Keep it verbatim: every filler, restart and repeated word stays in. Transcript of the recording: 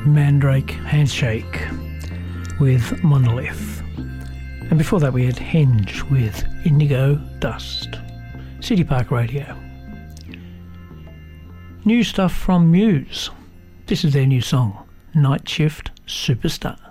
Mandrake Handshake with Monolith. And before that we had Henge with Indigo Dust. City Park Radio. New stuff from Muse. This is their new song, Night Shift Superstar.